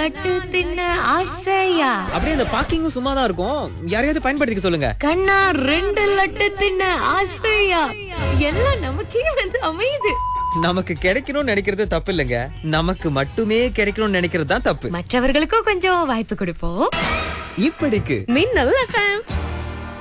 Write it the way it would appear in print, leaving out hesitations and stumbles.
லட்டு தின்ன ஆசையா? அப்படியே அந்த பாக்கிங்கும் சும்மா தான் இருக்கும். யாரையாவது பயன்படுத்திக்க சொல்லுங்க. கண்ணா 2 லட்டு தின்ன ஆசையா? எல்லாம் நமக்கே வந்து அமையுது. நமக்கு கிடைக்கணும்னு நினைக்கிறது தப்பு இல்லைங்க. நமக்கு மட்டுமே கிடைக்கணும்னு நினைக்கிறது தான் தப்பு. மற்றவர்களுக்கும் கொஞ்சம் வாய்ப்பு கொடுப்போம். இப்படிக்கு மின்னல் FM.